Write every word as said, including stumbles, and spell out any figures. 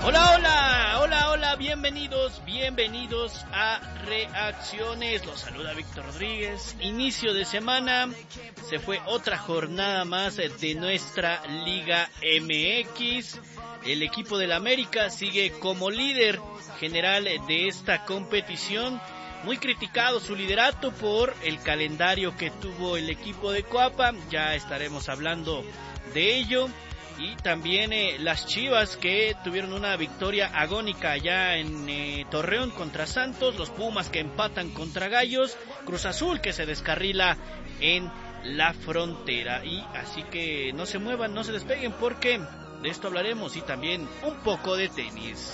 Hola, hola, hola, hola, bienvenidos, bienvenidos a Reacciones. Los saluda Víctor Rodríguez. Inicio de semana, se fue otra jornada más de nuestra Liga M X. El equipo del América sigue como líder general de esta competición. Muy criticado su liderato por el calendario que tuvo el equipo de Coapa. Ya estaremos hablando de ello. Y también eh, las Chivas, que tuvieron una victoria agónica allá en eh, Torreón contra Santos, los Pumas que empatan contra Gallos, Cruz Azul que se descarrila en la frontera. Y así que no se muevan, no se despeguen, porque de esto hablaremos y también un poco de tenis.